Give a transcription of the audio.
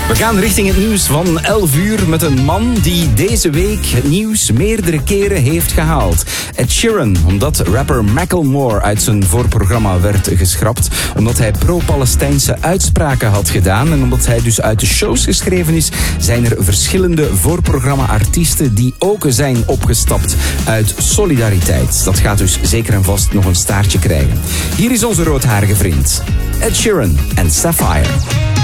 We gaan richting het nieuws van 11 uur met een man die deze week het nieuws meerdere keren heeft gehaald. Ed Sheeran, omdat rapper Macklemore uit zijn voorprogramma werd geschrapt, omdat hij pro-Palestijnse uitspraken had gedaan en omdat hij dus uit de shows geschreven is, zijn er verschillende voorprogramma-artiesten die ook zijn opgestapt uit solidariteit. Dat gaat dus zeker en vast nog een staartje krijgen. Hier is onze roodharige vriend, Ed Sheeran en Sapphire.